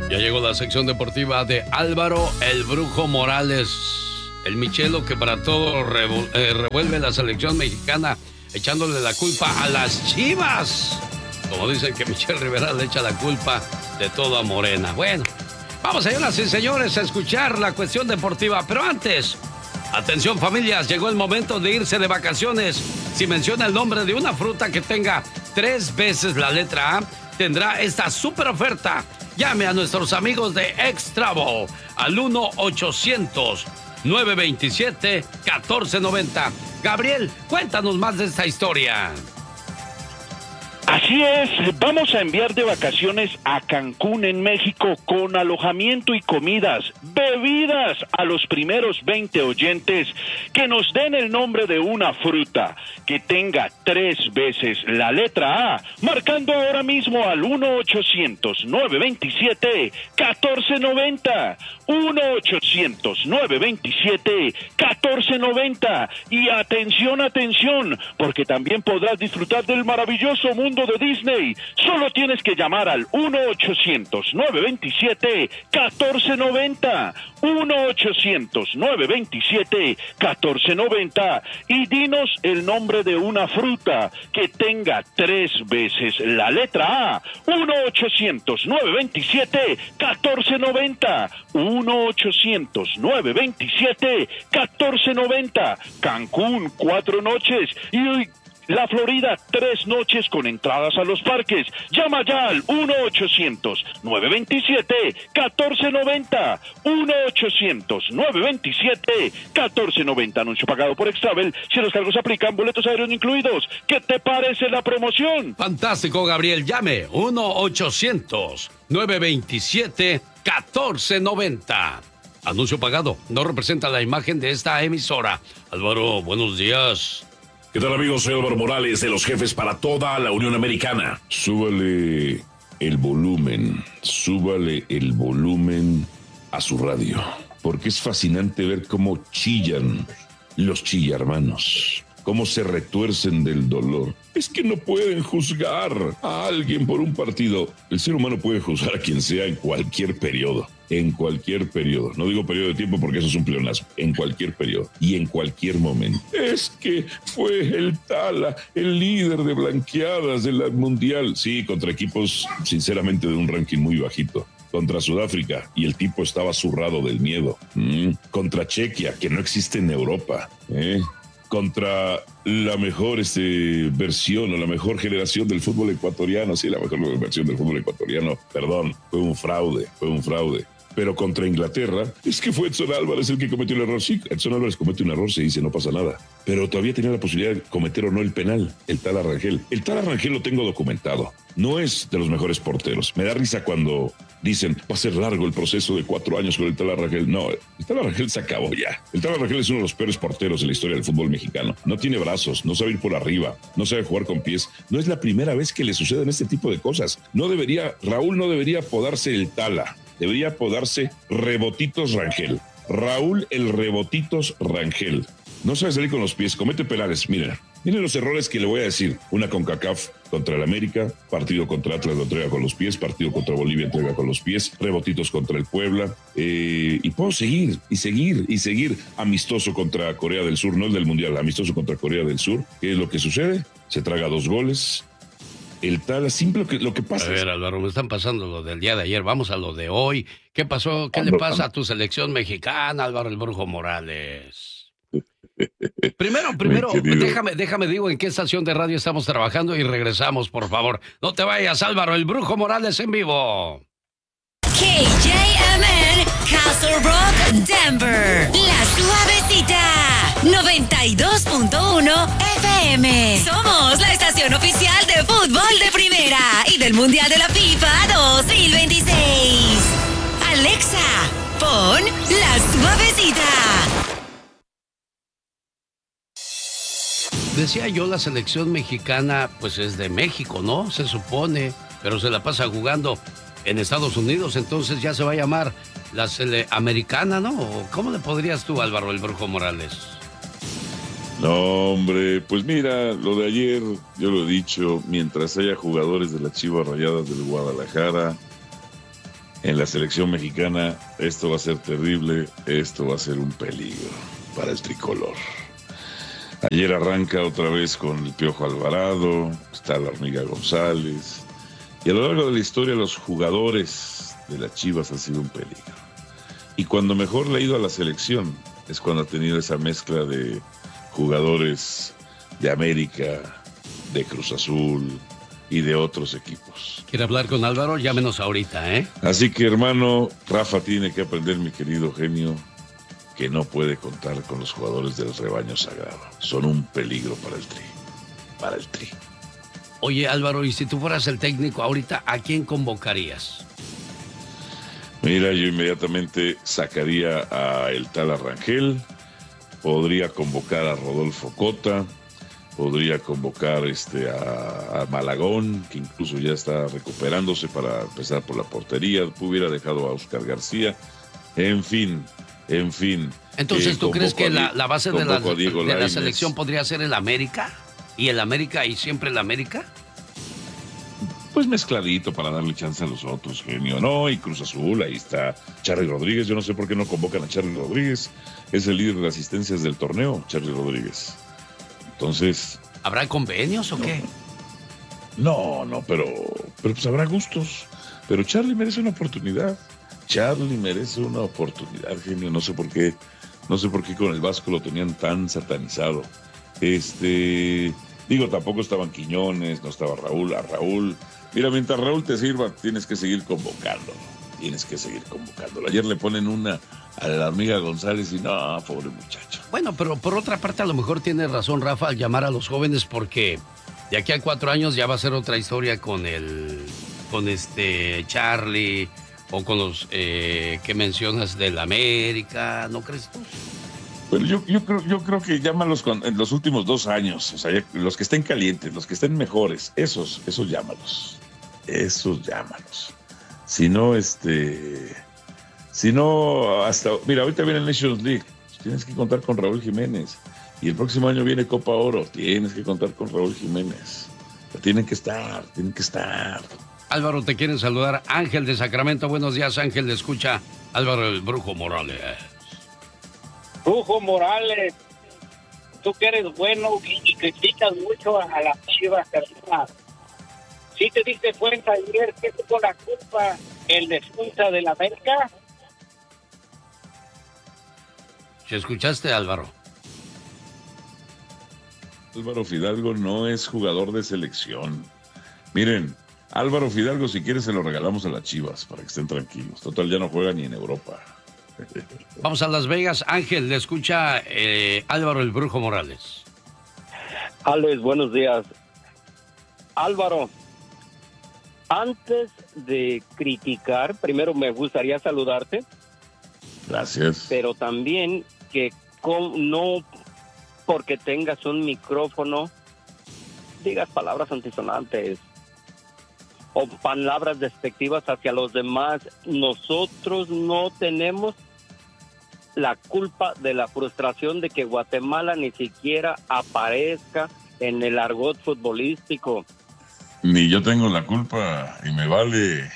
Ya llegó la sección deportiva de Álvaro el Brujo Morales. El Michelo que para todo revuelve la selección mexicana, echándole la culpa a las Chivas. Como dicen que Michel Rivera le echa la culpa de todo a Morena. Bueno, vamos, señoras y señores, a escuchar la cuestión deportiva. Pero antes, atención familias, llegó el momento de irse de vacaciones. Si menciona el nombre de una fruta que tenga 3 veces la letra A, tendrá esta super oferta. Llame a nuestros amigos de X-Travel al 1-800-927-1490. Gabriel, cuéntanos más de esta historia. Así es, vamos a enviar de vacaciones a Cancún, en México, con alojamiento y comidas, bebidas a los primeros 20 oyentes que nos den el nombre de una fruta que tenga 3 veces la letra A, marcando ahora mismo al 1-800-927-1490, 1-800-927-1490, y atención, atención, porque también podrás disfrutar del maravilloso mundo de Disney. Solo tienes que llamar al 1-800-927-1490, 1-800-927-1490, y dinos el nombre de una fruta que tenga 3 veces la letra A. 1-800-927-1490, 1-800-927-1490. Cancún, 4 noches, y la Florida, 3 noches con entradas a los parques. Llama ya al 1-800-927-1490, 1-800-927-1490. Anuncio pagado por X-Travel. Si los cargos aplican, boletos aéreos incluidos. ¿Qué te parece la promoción? Fantástico, Gabriel. Llame 1-800-927-1490. Anuncio pagado. No representa la imagen de esta emisora. Álvaro, buenos días. ¿Qué tal, amigos? Soy Álvaro Morales, de los jefes para toda la Unión Americana. Súbale el volumen a su radio, porque es fascinante ver cómo chillan los chillarmanos, cómo se retuercen del dolor. Es que no pueden juzgar a alguien por un partido. El ser humano puede juzgar a quien sea en cualquier periodo. En cualquier periodo. No digo periodo de tiempo porque eso es un pleonasmo. En cualquier periodo y en cualquier momento. Es que fue el Tala, el líder de blanqueadas de la Mundial. Sí, contra equipos, sinceramente, de un ranking muy bajito. Contra Sudáfrica, y el tipo estaba zurrado del miedo. Contra Chequia, que no existe en Europa. Contra la mejor versión o la mejor generación del fútbol ecuatoriano. Sí, la mejor versión del fútbol ecuatoriano. Perdón, fue un fraude. Pero contra Inglaterra, es que fue Edson Álvarez el que cometió el error. Sí, Edson Álvarez comete un error, se dice, no pasa nada. Pero todavía tenía la posibilidad de cometer o no el penal, el Tala Rangel. El Tala Rangel lo tengo documentado. No es de los mejores porteros. Me da risa cuando dicen, va a ser largo el proceso de 4 años con el Tala Rangel. No, el Tala Rangel se acabó ya. El Tala Rangel es uno de los peores porteros en la historia del fútbol mexicano. No tiene brazos, no sabe ir por arriba, no sabe jugar con pies. No es la primera vez que le suceden este tipo de cosas. Raúl no debería apodarse el Tala. Debería apodarse Rebotitos Rangel. Raúl el Rebotitos Rangel. No sabe salir con los pies, comete penales. Miren los errores que le voy a decir. Una CONCACAF contra el América, partido contra Atlas lo entrega con los pies, partido contra Bolivia entrega con los pies, rebotitos contra el Puebla, y puedo seguir. Amistoso contra Corea del Sur, no el del Mundial, amistoso contra Corea del Sur. ¿Qué es lo que sucede? Se traga 2 goles. El Tala, simple lo que pasa. A ver, Álvaro, me están pasando lo del día de ayer. Vamos a lo de hoy. ¿Qué pasó? ¿Qué le pasa a tu selección mexicana, Álvaro el Brujo Morales? Primero, déjame digo en qué estación de radio estamos trabajando y regresamos, por favor. No te vayas, Álvaro el Brujo Morales en vivo. KJMN, Castle Rock, Denver. La Suavecita, 92.1 FM. Somos la estación oficial de fútbol de primera y del Mundial de la FIFA 2026. Alexa, pon La Suavecita. Decía yo, la selección mexicana, pues es de México, ¿no? Se supone, pero se la pasa jugando en Estados Unidos, entonces ya se va a llamar la americana, ¿no? ¿Cómo le podrías tú, Álvaro el Brujo Morales? No, hombre, pues mira, lo de ayer, yo lo he dicho, mientras haya jugadores de las Chivas Rayadas del Guadalajara, en la selección mexicana, esto va a ser terrible, esto va a ser un peligro para el tricolor. Ayer arranca otra vez con el Piojo Alvarado, está la Hormiga González, y a lo largo de la historia los jugadores de las Chivas han sido un peligro. Y cuando mejor le ha ido a la selección es cuando ha tenido esa mezcla de jugadores de América, de Cruz Azul y de otros equipos. ¿Quiere hablar con Álvaro? Llámenos ahorita, ¿eh? Así que, hermano, Rafa tiene que aprender, mi querido genio, que no puede contar con los jugadores del rebaño sagrado. Son un peligro para el Tri. Para el Tri. Oye, Álvaro, y si tú fueras el técnico ahorita, ¿a quién convocarías? Mira, yo inmediatamente sacaría a el tal Arrangel, podría convocar a Rodolfo Cota, podría convocar a Malagón, que incluso ya está recuperándose para empezar por la portería, hubiera dejado a Oscar García, en fin. Entonces, ¿tú crees que la base de la selección podría ser el América? ¿Y el América y siempre el América? Pues mezcladito para darle chance a los otros, genio. No, y Cruz Azul, ahí está Charly Rodríguez. Yo no sé por qué no convocan a Charly Rodríguez. Es el líder de asistencias del torneo, Charly Rodríguez. Entonces... ¿Habrá convenios o qué? No, pero pues habrá gustos. Pero Charly merece una oportunidad. Charly merece una oportunidad, genio. No sé por qué con el Vasco lo tenían tan satanizado. Digo, tampoco estaban Quiñones, no estaba Raúl. A Raúl, mira, mientras Raúl te sirva, tienes que seguir convocándolo. Ayer le ponen una a la Hormiga González y no, pobre muchacho. Bueno, pero por otra parte a lo mejor tiene razón Rafa al llamar a los jóvenes, porque de aquí a 4 años ya va a ser otra historia con Charly o con los que mencionas del América, ¿no crees tú? Pero yo creo que llámalos en los últimos 2 años, o sea, los que estén calientes, los que estén mejores, esos llámalos. Si no, hasta, mira, ahorita viene el Nations League, tienes que contar con Raúl Jiménez, y el próximo año viene Copa Oro, tienes que contar con Raúl Jiménez, tienen que estar. Álvaro, te quieren saludar Ángel de Sacramento. Buenos días, Ángel, le escucha Álvaro el Brujo Morales. Brujo Morales, tú que eres bueno y criticas mucho a las Chivas, hermano. ¿Sí te diste cuenta ayer que tuvo la culpa el defensa del América? ¿Se escuchaste, Álvaro? Álvaro Fidalgo no es jugador de selección. Miren, Álvaro Fidalgo, si quieres, se lo regalamos a las Chivas para que estén tranquilos. Total, ya no juega ni en Europa. Vamos a Las Vegas. Ángel, le escucha Álvaro el Brujo Morales. Alex, buenos días. Álvaro, antes de criticar, primero me gustaría saludarte. Gracias. Pero también que no porque tengas un micrófono digas palabras antisonantes o palabras despectivas hacia los demás. Nosotros no tenemos la culpa de la frustración de que Guatemala ni siquiera aparezca en el argot futbolístico. Ni yo tengo la culpa y me vale.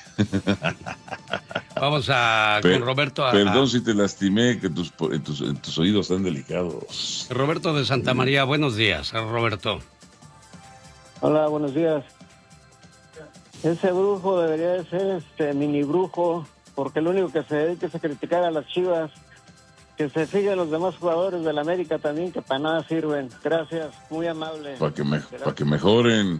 Vamos con Roberto. Perdón si te lastimé, que tus oídos están delicados. Roberto de Santa María, buenos días, Roberto. Hola, buenos días. Ese brujo debería de ser mini brujo, porque lo único que se dedica es a criticar a las Chivas. Que se sigan los demás jugadores del América también, que para nada sirven. Gracias, muy amable. Para que mejoren.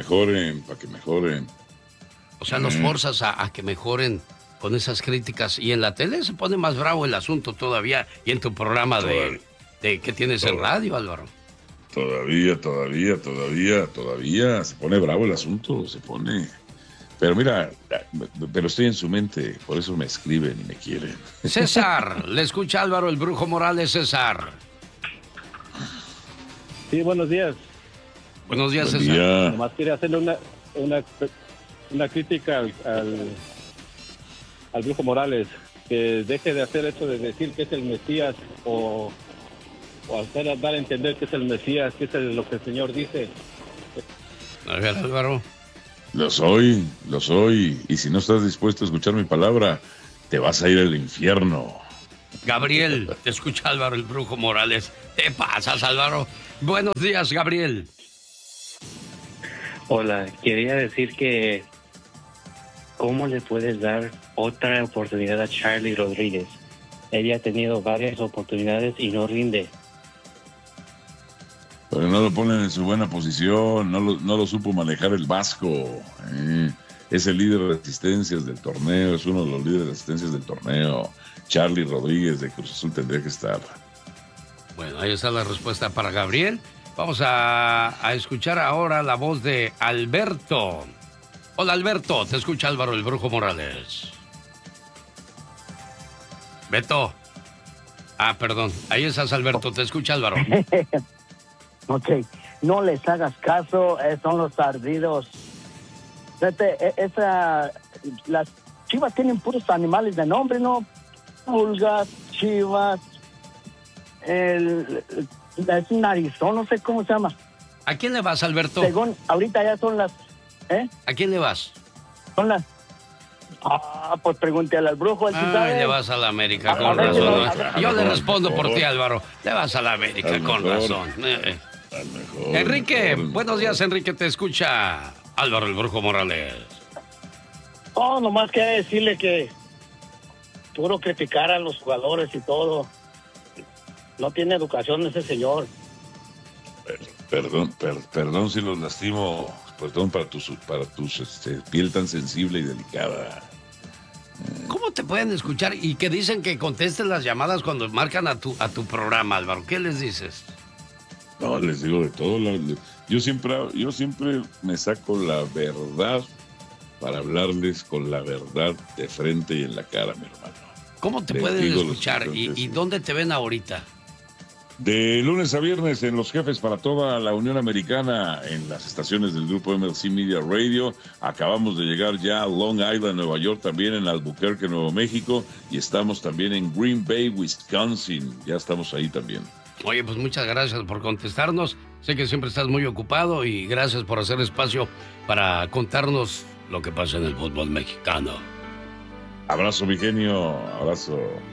O sea, los forzas a que mejoren con esas críticas. Y en la tele se pone más bravo el asunto todavía. Y en tu programa de ¿qué tienes en radio, Álvaro? Todavía. Se pone bravo el asunto, se pone... Pero mira, pero estoy en su mente, por eso me escriben y me quieren. César, le escucha Álvaro el Brujo Morales. César. Sí, buenos días. Buenos días, Buen César. día. Nomás quería hacerle una crítica al Brujo Morales, que deje de hacer eso de decir que es el Mesías o hacer dar a entender que es el Mesías, que es lo que el Señor dice. A ver, Álvaro. Lo soy. Y si no estás dispuesto a escuchar mi palabra, te vas a ir al infierno. Gabriel, te escucha Álvaro el Brujo Morales. ¿Te pasas, Álvaro? Buenos días, Gabriel. Hola, quería decir que ¿cómo le puedes dar otra oportunidad a Charlie Rodríguez? Ella ha tenido varias oportunidades y no rinde. Pero no lo ponen en su buena posición, no lo supo manejar el Vasco. Es el líder de asistencias del torneo, es uno de los líderes de asistencias del torneo. Charlie Rodríguez de Cruz Azul tendría que estar. Bueno, ahí está la respuesta para Gabriel. Vamos a escuchar ahora la voz de Alberto. Hola, Alberto, te escucha Álvaro el Brujo Morales. Beto. Perdón, ahí estás, Alberto, te escucha Álvaro. Ok, no les hagas caso, son los ardidos. Las chivas tienen puros animales de nombre, ¿no? Pulgas, chivas, es un narizón, no sé cómo se llama. ¿A quién le vas, Alberto? Según, ahorita ya son las... ¿A quién le vas? Son las... pues pregúntale al Brujo, él sí sabe. Le vas a la América, con razón. Yo le respondo por ti, Álvaro. Le vas a la América, con razón. Enrique, buenos días, Enrique, te escucha Álvaro el Brujo Morales. Nomás quería decirle que puro criticar a los jugadores y todo. No tiene educación ese señor. Perdón si los lastimo. Perdón para tu piel tan sensible y delicada. ¿Cómo te pueden escuchar y que dicen que contestes las llamadas cuando marcan a tu programa, Álvaro? ¿Qué les dices? No, les digo de todo. Yo siempre me saco la verdad para hablarles con la verdad de frente y en la cara, mi hermano. ¿Cómo te pueden escuchar y dónde te ven ahorita? De lunes a viernes en Los Jefes para toda la Unión Americana, en las estaciones del grupo MLC Media Radio. Acabamos de llegar ya a Long Island, Nueva York, también en Albuquerque, Nuevo México, y estamos también en Green Bay, Wisconsin. Ya estamos ahí también. Oye, pues muchas gracias por contestarnos. Sé que siempre estás muy ocupado y gracias por hacer espacio para contarnos lo que pasa en el fútbol mexicano. Abrazo, mi genio. Abrazo.